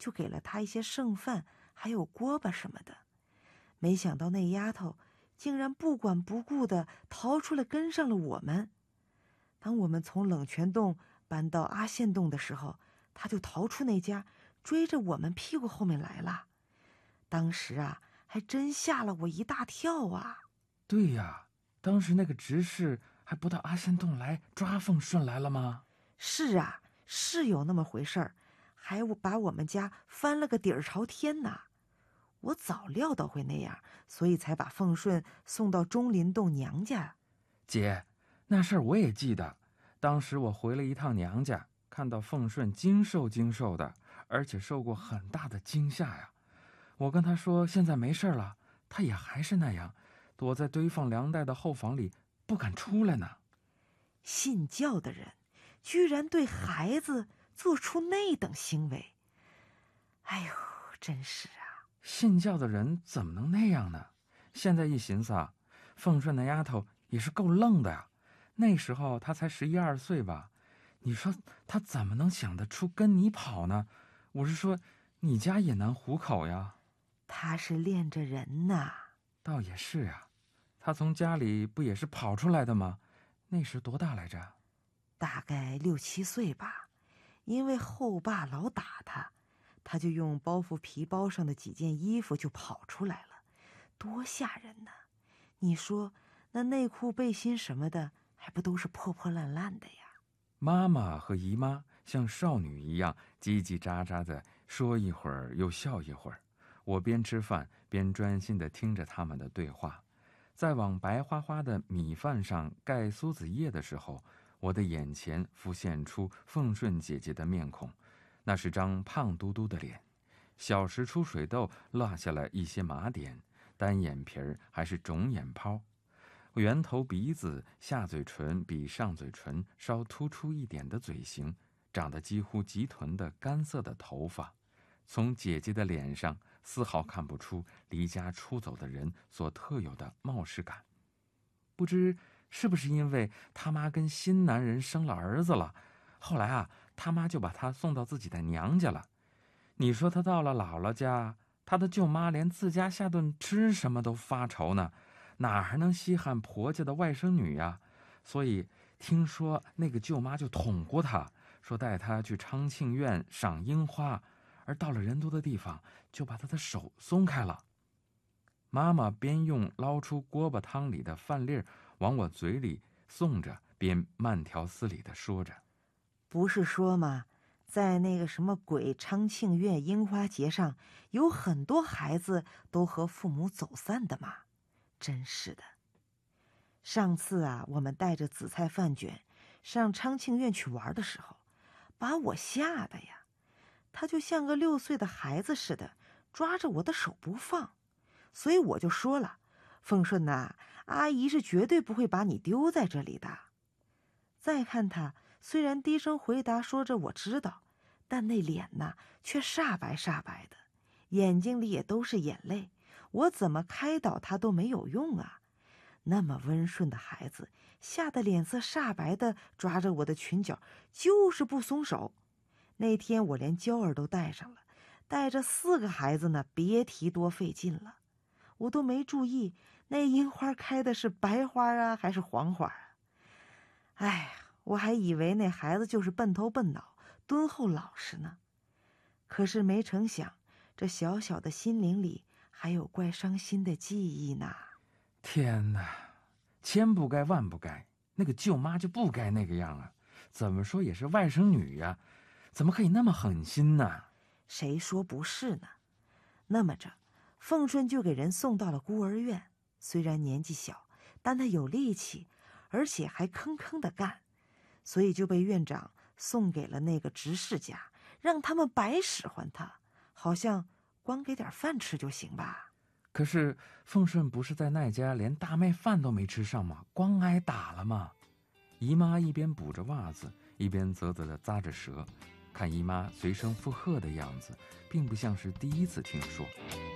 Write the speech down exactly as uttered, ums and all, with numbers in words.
就给了她一些剩饭，还有锅巴什么的。没想到那丫头竟然不管不顾地逃出来跟上了我们。当我们从冷泉洞搬到阿县洞的时候，她就逃出那家，追着我们屁股后面来了。当时啊，还真吓了我一大跳啊！ 对呀，当时那个执事还不到阿仙洞来抓凤顺来了吗？ 是啊，是有那么回事儿，还把我们家翻了个底儿朝天呐。我早料到会那样，所以才把凤顺送到钟林洞娘家。 姐，那事儿我也记得，当时我回了一趟娘家，看到凤顺精瘦精瘦的，而且受过很大的惊吓呀。我跟他说现在没事了，他也还是那样，躲在堆放粮袋的后房里不敢出来呢。 信教的人居然对孩子做出那等行为，哎呦，真是啊！ 信教的人怎么能那样呢？现在一寻思啊，凤顺那丫头也是够愣的呀。那时候她才十一二岁吧，你说她怎么能想得出跟你跑呢？我是说，你家也难糊口呀。 她是练着人呐。 倒也是呀，她从家里不也是跑出来的吗？那时多大来着？ 大概六七岁吧。因为后爸老打她，他就用包袱皮包上的几件衣服就跑出来了，多吓人呢！你说那内裤背心什么的还不都是破破烂烂的呀？ 妈妈和姨妈像少女一样叽叽喳喳的说一会儿又笑一会儿，我边吃饭边专心地听着他们的对话。在往白花花的米饭上盖苏子叶的时候，我的眼前浮现出凤顺姐姐的面孔，那是张胖嘟嘟的脸，小时出水痘落下了一些麻点，单眼皮儿还是肿眼泡，圆头鼻子，下嘴唇比上嘴唇稍突出一点的嘴型，长得几乎及臀的干涩的头发。从姐姐的脸上丝毫看不出离家出走的人所特有的冒失感。不知是不是因为他妈跟新男人生了儿子了，后来啊，他妈就把他送到自己的娘家了。你说他到了姥姥家，他的舅妈连自家下顿吃什么都发愁呢，哪还能稀罕婆家的外甥女呀？所以听说那个舅妈就捅过他，说带他去昌庆院赏樱花，而到了人多的地方就把他的手松开了。妈妈边用捞出锅巴汤里的饭粒儿往我嘴里送着，边慢条斯理地说着： 不是说吗，在那个什么鬼昌庆院樱花节上，有很多孩子都和父母走散的嘛。真是的。上次啊，我们带着紫菜饭卷上昌庆院去玩的时候，把我吓得呀，他就像个六岁的孩子似的，抓着我的手不放。所以我就说了，凤顺呐，阿姨是绝对不会把你丢在这里的。再看他，虽然低声回答说着我知道，但那脸呐却煞白煞白的，眼睛里也都是眼泪，我怎么开导他都没有用啊。那么温顺的孩子，吓得脸色煞白的抓着我的裙角，就是不松手。那天我连娇儿都带上了，带着四个孩子呢，别提多费劲了。我都没注意那樱花开的是白花啊还是黄花啊。哎，我还以为那孩子就是笨头笨脑，敦厚老实呢。可是没成想，这小小的心灵里还有怪伤心的记忆呢。 天哪，千不该万不该，那个舅妈就不该那个样啊！怎么说也是外甥女呀，怎么可以那么狠心呢？ 谁说不是呢？那么着，凤顺就给人送到了孤儿院。虽然年纪小，但他有力气，而且还吭吭的干，所以就被院长送给了那个执事家，让他们白使唤他，好像光给点饭吃就行吧。 可是凤顺不是在那家连大麦饭都没吃上吗？光挨打了吗？姨妈一边补着袜子，一边啧啧地咂着舌，看姨妈随声附和的样子，并不像是第一次听说。